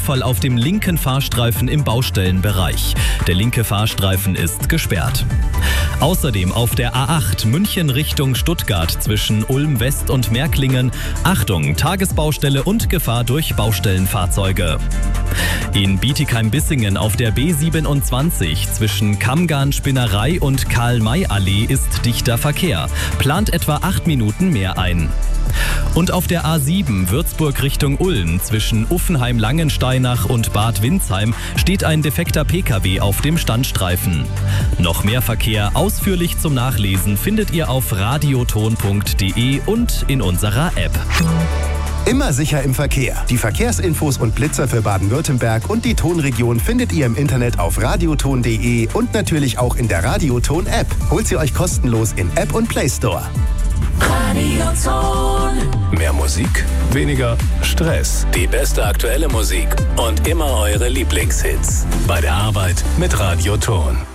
Unfall auf dem linken Fahrstreifen im Baustellenbereich. Der linke Fahrstreifen ist gesperrt. Außerdem auf der A8 München Richtung Stuttgart zwischen Ulm West und Märklingen. Achtung, Tagesbaustelle und Gefahr durch Baustellenfahrzeuge. In Bietigheim-Bissingen auf der B27 zwischen Kammgarn-Spinnerei und Karl-May-Allee ist dichter Verkehr. Plant etwa 8 Minuten mehr ein. Und auf der A7 Würzburg Richtung Ulm zwischen Uffenheim-Langensteinach und Bad Windsheim steht ein defekter Pkw auf dem Standstreifen. Noch mehr Verkehr ausführlich zum Nachlesen findet ihr auf radioton.de und in unserer App. Immer sicher im Verkehr. Die Verkehrsinfos und Blitzer für Baden-Württemberg und die Tonregion findet ihr im Internet auf radioton.de und natürlich auch in der Radioton-App. Holt sie euch kostenlos in App und Play Store. Radioton. Mehr Musik, weniger Stress. Die beste aktuelle Musik und immer eure Lieblingshits. Bei der Arbeit mit Radioton.